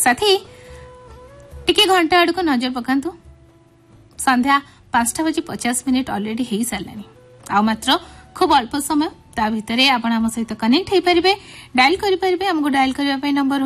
साथी टिके घंटा आड़ को नजर पकांतु संध्या 5:50 ऑलरेडी हो सारे आ मात्र खूब अल्प समय ता भितर आपण आम सहित कनेक्ट हो पारे डायल करेंगे आमको डायल करने नंबर